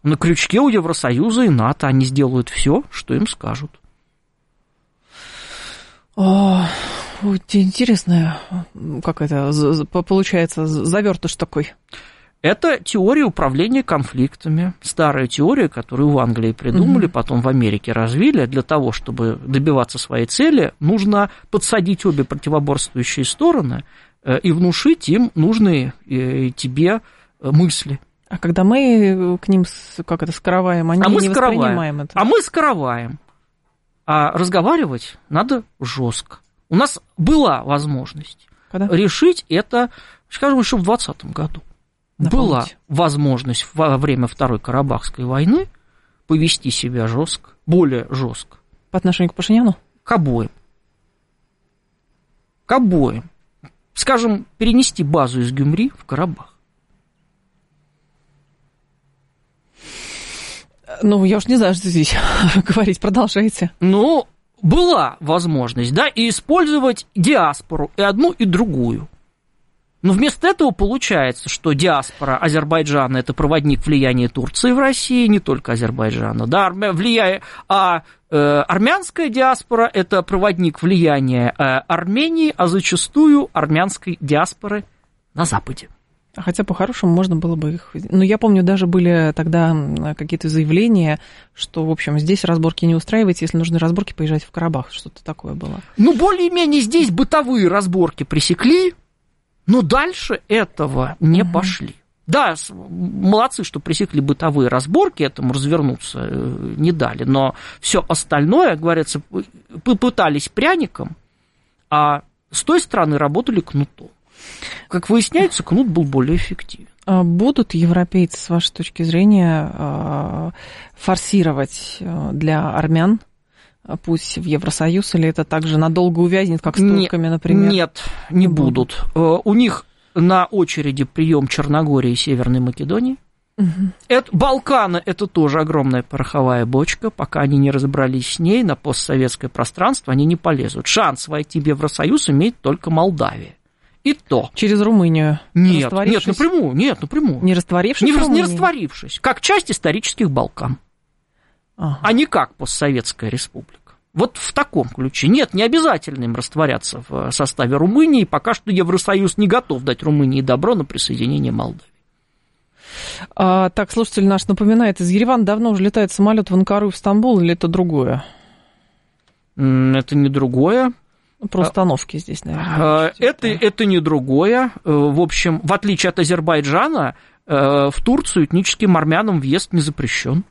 На крючке у Евросоюза и НАТО. Они сделают все, что им скажут. Интересная, как это получается, завертыш такой. Это теория управления конфликтами. Старая теория, которую в Англии придумали, потом в Америке развили. Для того, чтобы добиваться своей цели, нужно подсадить обе противоборствующие стороны и внушить им нужные тебе мысли. А когда мы к ним скороваем, они не воспринимаем это. А мы скороваем. А разговаривать надо жестко. У нас была возможность решить это, скажем, еще в 2020 году. Была возможность во время Второй Карабахской войны повести себя жестко, более жестко. По отношению к Пашиняну? К обоим. К обоим. Скажем, перенести базу из Гюмри в Карабах. Ну, я уж не знаю, что здесь говорить, продолжайте. Ну, была возможность, да, и использовать диаспору, и одну, и другую. Но вместо этого получается, что диаспора Азербайджана – это проводник влияния Турции в России, не только Азербайджана, да, армянская диаспора – это проводник влияния Армении, а зачастую армянской диаспоры на Западе. Хотя по-хорошему можно было бы их... Ну, я помню, даже были тогда какие-то заявления, что, в общем, здесь разборки не устраивайте, если нужны разборки, поезжайте в Карабах, что-то такое было. Ну, более-менее здесь бытовые разборки пресекли, но дальше этого не пошли. Да, молодцы, что пресекли бытовые разборки, этому развернуться не дали, но все остальное, говорится, попытались пряником, а с той стороны работали кнутом. Как выясняется, кнут был более эффективен. Будут европейцы, с вашей точки зрения, форсировать для армян путь в Евросоюз, или это также надолго увязнет, как с турками, например? Нет, не будут. У них на очереди прием Черногории и Северной Македонии. Балканы – это тоже огромная пороховая бочка. Пока они не разобрались с ней, на постсоветское пространство они не полезут. Шанс войти в Евросоюз имеет только Молдавия. И то. Через Румынию? Нет, напрямую. Не растворившись? Не растворившись. Как часть исторических Балкан. А не как постсоветская республика. Вот в таком ключе. Нет, не обязательно им растворяться в составе Румынии. Пока что Евросоюз не готов дать Румынии добро на присоединение Молдавии. Так, слушатель наш напоминает, из Еревана давно уже летает самолет в Анкару и в Стамбул, или это другое? Это не другое. Про установки здесь, наверное. Это не другое. В общем, в отличие от Азербайджана, в Турцию этническим армянам въезд не запрещен.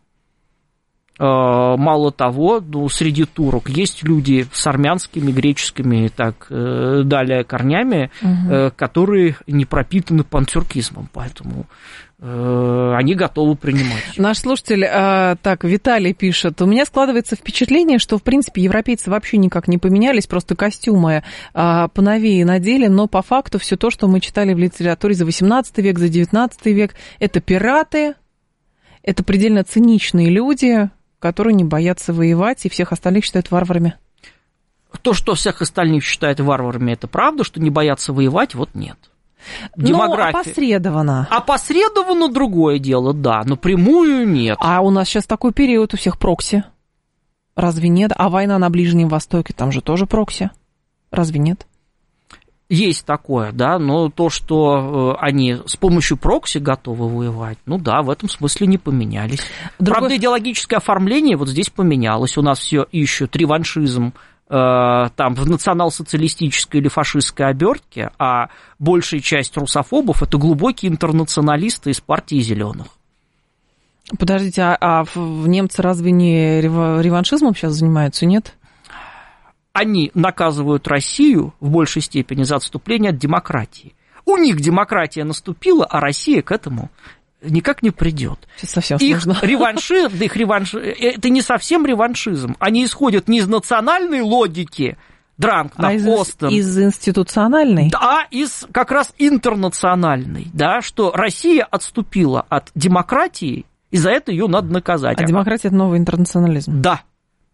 Мало того, среди турок есть люди с армянскими, греческими и так далее корнями, которые не пропитаны пантюркизмом, поэтому они готовы принимать. Наш слушатель, Виталий пишет, у меня складывается впечатление, что, в принципе, европейцы вообще никак не поменялись, просто костюмы поновее надели, но по факту все то, что мы читали в литературе за 18 век, за 19 век, это пираты, это предельно циничные люди, которые не боятся воевать, и всех остальных считают варварами. То, что всех остальных считают варварами, это правда, что не боятся воевать, вот нет. Демография. Ну, опосредованно. Опосредованно другое дело, да, но прямую нет. А у нас сейчас такой период, у всех прокси. Разве нет? А война на Ближнем Востоке, там же тоже прокси. Разве нет? Есть такое, да, но то, что они с помощью прокси готовы воевать, ну да, в этом смысле не поменялись. Правда, идеологическое оформление вот здесь поменялось. У нас все ищут реваншизм там в национал-социалистической или фашистской обертке, а большая часть русофобов – это глубокие интернационалисты из партии зеленых. Подождите, а немцы разве не реваншизмом сейчас занимаются, нет? Они наказывают Россию в большей степени за отступление от демократии. У них демократия наступила, а Россия к этому никак не придет. Совсем сложно. Их реванш, это не совсем реваншизм. Они исходят не из национальной логики, Дранг на Остен. Из институциональной? Да, из как раз интернациональной, да, что Россия отступила от демократии, и за это ее надо наказать. А демократия – это новый интернационализм? Да.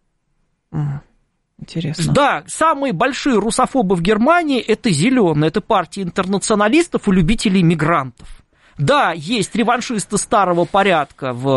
Интересно. Да, самые большие русофобы в Германии – это зеленые, это партия интернационалистов и любителей мигрантов. Да, есть реваншисты старого порядка в